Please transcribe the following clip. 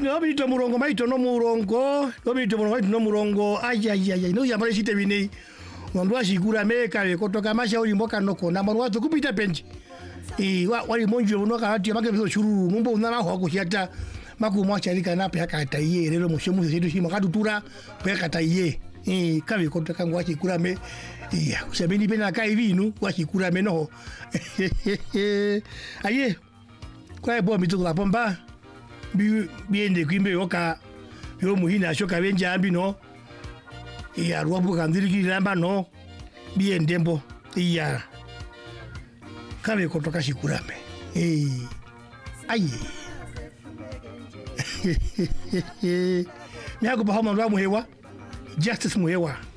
no bito murongo maito no murongo no bito murongo no murongo ay no yamare shite bine wandu ashikura meka kotoka mashauri mboka noko na mwana watu kupita penji wali monjo unoka hati make biso shuru mumbo unana ho kushata makumwa charika na pe kata iye lelo mushemu zetu shima kadutura pe kata iye kabe kotoka ngwachi kurame kusabini pena kai vinu wachi kurame no aye kwa bo mituko la pomba biende kwimbe yoka yo muhina shoka benja ambi no ruabu kandiri lamba no biende mbo kabe kotoka shikurame aye miako bahama ndo muhewa justice muhewa